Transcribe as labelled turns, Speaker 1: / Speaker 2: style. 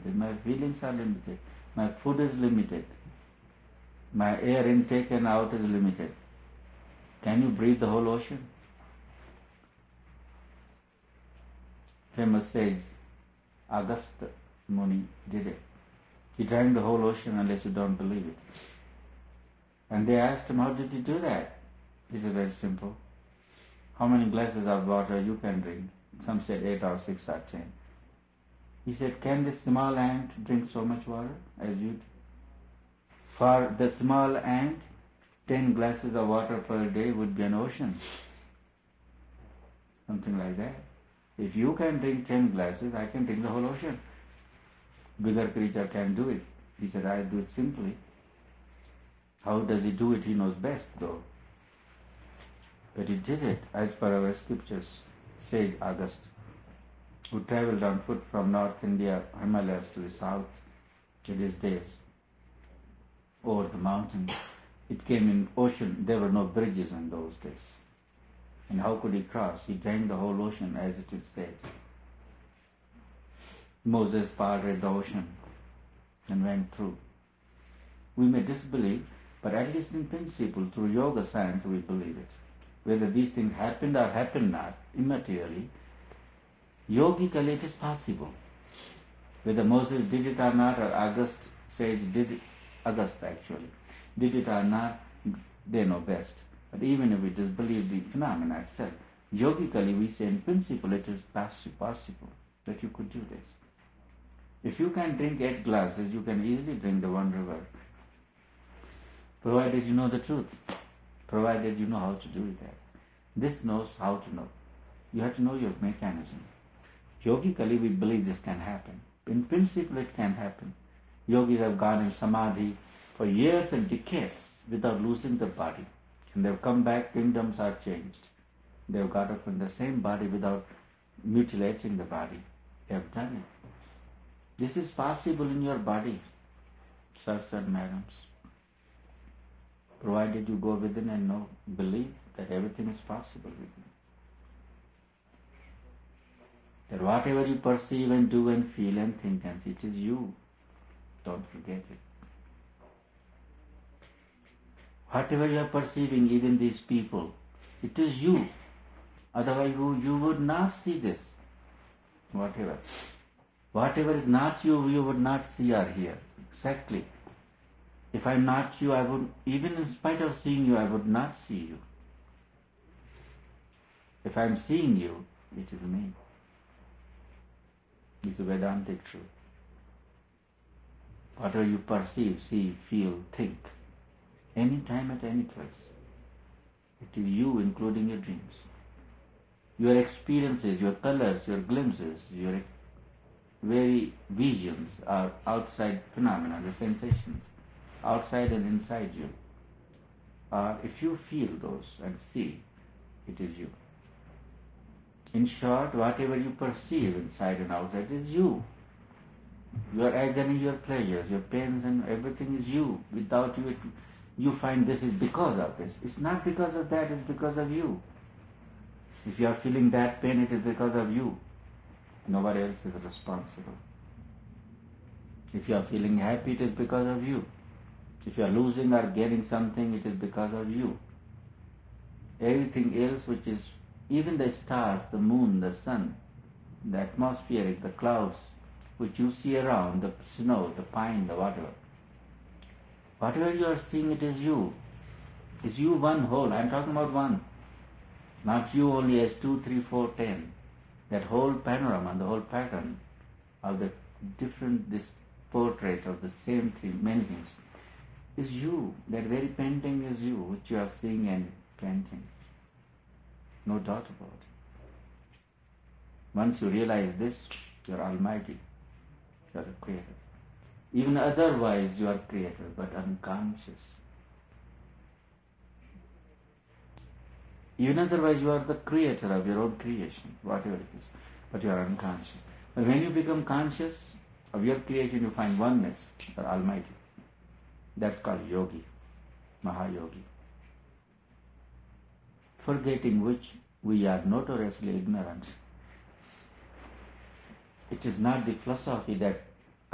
Speaker 1: limited, my feelings are limited, my food is limited, my air intake and out is limited. Can you breathe the whole ocean? Famous sage Agastya Muni did it. He drank the whole ocean unless you don't believe it. And they asked him, how did you do that? He said, very simple. How many glasses of water you can drink? Some said 8 or 6 or 10. He said, can this small ant drink so much water as you do? For the small ant, 10 glasses of water per day would be an ocean. Something like that. If you can drink 10 glasses, I can drink the whole ocean. Bigger creature can do it. He said, I do it simply. How does he do it? He knows best, though. But he did it, as per our scriptures, sage Agastya, who traveled on foot from North India, Himalayas to the south in his days, over the mountains. It came in ocean. There were no bridges in those days. And how could he cross? He drank the whole ocean, as it is said. Moses parted the ocean and went through. We may disbelieve, but at least in principle, through yoga science, we believe it. Whether these things happened or happened not, immaterially, yogically it is possible. Whether Moses did it or not, or Agastya sage did it, Agastya actually, did it or not, they know best. But even if we disbelieve the phenomena itself, yogically we say in principle it is possible that you could do this. If you can drink 8 glasses, you can easily drink the one river, provided you know the truth, provided you know how to do that. This knows how to know. You have to know your mechanism. Yogically we believe this can happen. In principle it can happen. Yogis have gone in samadhi for years and decades without losing the body. And they've come back, kingdoms are changed. They've got up in the same body without mutilating the body. They have done it. This is possible in your body, sirs and madams. Provided you go within and know, believe that everything is possible within. That whatever you perceive and do and feel and think and see, it is you. Don't forget it. Whatever you are perceiving, even these people, it is you. Otherwise you would not see this. Whatever. Whatever is not you, you would not see or hear. Exactly. If I am not you, I would, even in spite of seeing you, I would not see you. If I am seeing you, it is me. It's a Vedantic truth. Whatever you perceive, see, feel, think, any time at any place, it is you, including your dreams. Your experiences, your colors, your glimpses, your very visions are outside phenomena, the sensations, outside and inside you. If you feel those and see, it is you. In short, whatever you perceive inside and outside is you. Your agony, your pleasures, your pains and everything is you. Without you, you find this is because of this. It's not because of that, it's because of you. If you are feeling that pain, it is because of you. Nobody else is responsible. If you are feeling happy, it is because of you. If you are losing or gaining something, it is because of you. Everything else which is, even the stars, the moon, the sun, the atmospheric, the clouds, which you see around, the snow, the pine, the whatever. Whatever you are seeing, it is you. Is you one whole? I am talking about one. Not you only as 2, 3, 4, 10. That whole panorama, the whole pattern of the different, this portrait of the same thing, many things, is you. That very painting is you, which you are seeing and painting. No doubt about it. Once you realize this, you are almighty. You are a creator. Even otherwise you are creator, but unconscious. Even otherwise you are the creator of your own creation, whatever it is, but you are unconscious. But when you become conscious of your creation, you find oneness, you are almighty. That's called yogi, Mahayogi. Forgetting which we are notoriously ignorant. It is not the philosophy that